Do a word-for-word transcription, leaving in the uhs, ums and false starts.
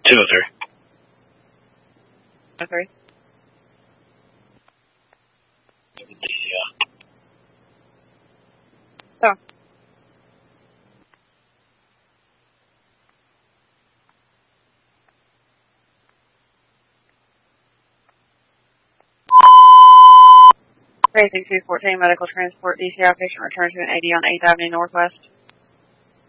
two oh three. Oh three. Yeah. So. Racing two fourteen medical transport D C I patient returned to an eighty on eighth Avenue Northwest.